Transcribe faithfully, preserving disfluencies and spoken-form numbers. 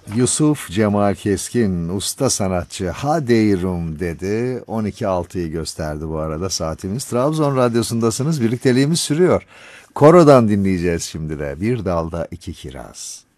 Yusuf Cemal Keskin, usta sanatçı, ha deyrum dedi. on iki altıyı gösterdi bu arada saatimiz. Trabzon Radyosu'ndasınız, birlikteliğimiz sürüyor. Koro'dan dinleyeceğiz şimdi de. Bir dalda iki kiraz.